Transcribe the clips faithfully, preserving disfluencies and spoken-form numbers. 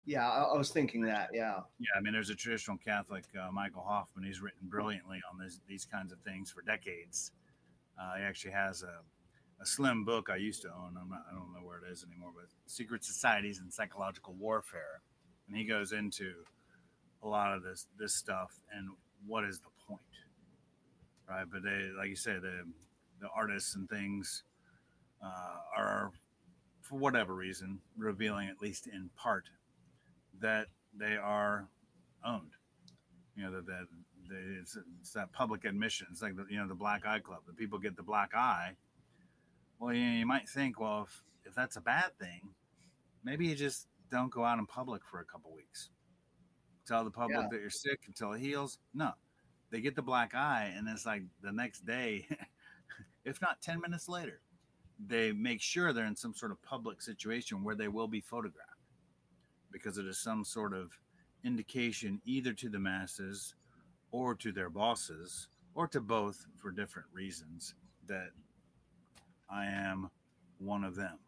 Yeah, I, I was thinking that. Yeah. Yeah, I mean, there's a traditional Catholic, uh, Michael Hoffman. He's written brilliantly on this, these kinds of things for decades. Uh, he actually has a, a slim book I used to own. I'm not, I don't know where it is anymore, but Secret Societies and Psychological Warfare. And he goes into a lot of this this stuff and what is the point, right? But they, like you say, the the artists and things uh, are, for whatever reason, revealing at least in part that they are owned. You know that that it's, it's that public admission. It's like the, you know the black eye club. The people get the black eye. Well, you, know, you might think, well, if if that's a bad thing, maybe you just don't go out in public for a couple weeks. Tell the public Yeah. that you're sick until it heals. No, they get the black eye, and it's like the next day, if not ten minutes later, they make sure they're in some sort of public situation where they will be photographed because it is some sort of indication either to the masses or to their bosses or to both for different reasons that I am one of them.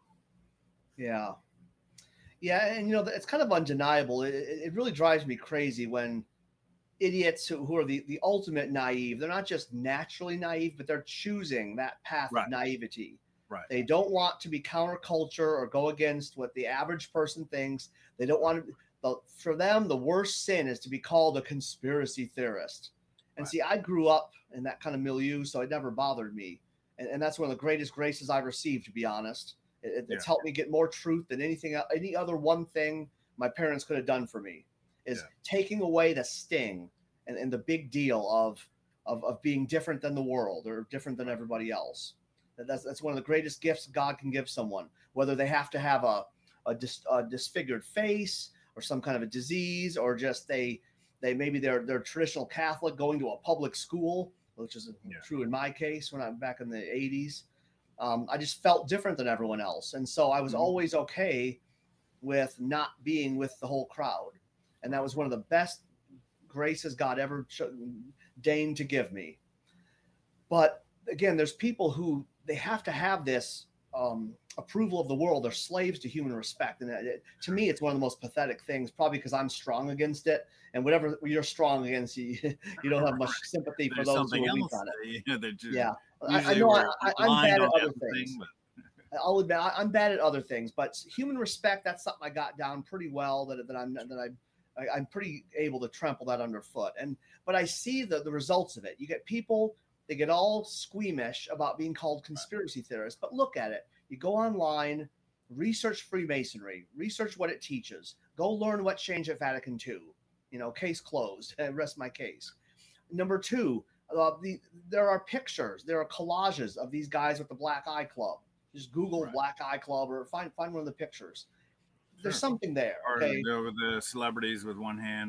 Yeah. Yeah, and you know it's kind of undeniable. It, it really drives me crazy when idiots who, who are the, the ultimate naive. They're not just naturally naive, but they're choosing that path of Right. naivety. Right. They don't want to be counterculture or go against what the average person thinks. They don't want to. The, for them, the worst sin is to be called a conspiracy theorist. And Right. see, I grew up in that kind of milieu, so it never bothered me. And, and that's one of the greatest graces I've received, to be honest. It, it's Yeah. helped me get more truth than anything, any other one thing my parents could have done for me. Is Yeah. taking away the sting and, and the big deal of, of of being different than the world or different than everybody else. That's that's one of the greatest gifts God can give someone. Whether they have to have a a, dis, a disfigured face or some kind of a disease, or just they they maybe they're they're traditional Catholic going to a public school, which is Yeah. true in my case when I'm back in the eighties. Um, I just felt different than everyone else, and so I was Mhm. always okay with not being with the whole crowd. And that was one of the best graces God ever deigned to give me. But again, there's people who they have to have this um, approval of the world. They're slaves to human respect. And it, to me, it's one of the most pathetic things, probably because I'm strong against it. And whatever you're strong against, you, you don't have much sympathy for There's those who something are weak else on it. that, you know, that you, Yeah. I, I usually know I, we're I, I'm blind bad on at other everything, things. but I'll admit I, I'm bad at other things, but human respect, that's something I got down pretty well that, that I'm, that I, I, I'm pretty able to trample that underfoot. And but I see the, the results of it. You get people, they get all squeamish about being called conspiracy theorists. But look at it. You go online, research Freemasonry, research what it teaches, go learn what changed at Vatican two. You know, case closed. Rest my case. Number two, uh, the there are pictures, there are collages of these guys with the Black Eye Club. Just Google right. Black Eye Club or find find one of the pictures. There's Sure. something there. Or Okay. the, the celebrities with one hand